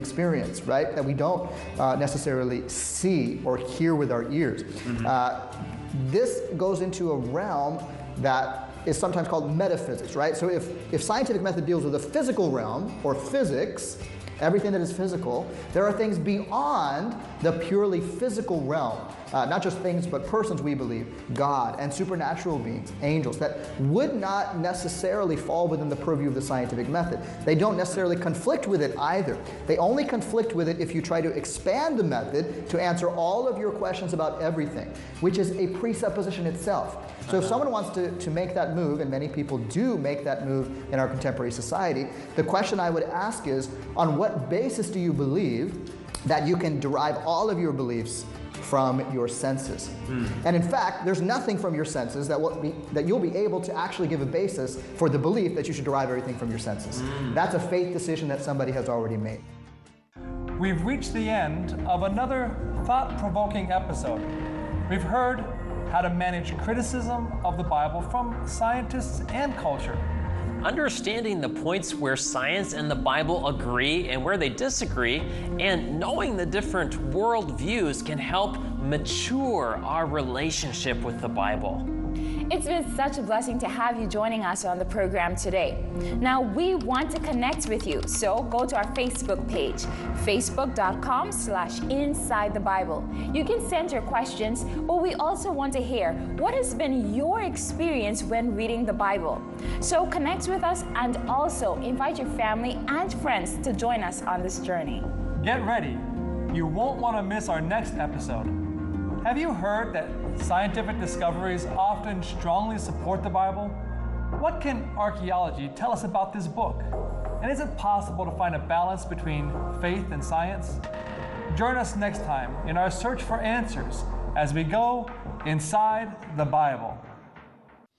experience, right? That we don't necessarily see or hear with our ears. This goes into a realm that is sometimes called metaphysics, right? So if scientific method deals with the physical realm, or physics, everything that is physical, there are things beyond the purely physical realm. Not just things, but persons, we believe, God and supernatural beings, angels, that would not necessarily fall within the purview of the scientific method. They don't necessarily conflict with it either. They only conflict with it if you try to expand the method to answer all of your questions about everything, which is a presupposition itself. So if someone wants to make that move, and many people do make that move in our contemporary society, the question I would ask is, on what basis do you believe that you can derive all of your beliefs from your senses? And in fact, there's nothing from your senses that you'll be able to actually give a basis for the belief that you should derive everything from your senses. That's a faith decision that somebody has already made. We've reached the end of another thought-provoking episode. We've heard how to manage criticism of the Bible from scientists and culture. Understanding the points where science and the Bible agree and where they disagree, and knowing the different worldviews can help mature our relationship with the Bible. It's been such a blessing to have you joining us on the program today. Now, we want to connect with you, so go to our Facebook page, facebook.com/InsideTheBible. You can send your questions, but we also want to hear what has been your experience when reading the Bible. So connect with us and also invite your family and friends to join us on this journey. Get ready. You won't want to miss our next episode. Have you heard that scientific discoveries often strongly support the Bible? What can archaeology tell us about this book? And is it possible to find a balance between faith and science? Join us next time in our search for answers as we go inside the Bible.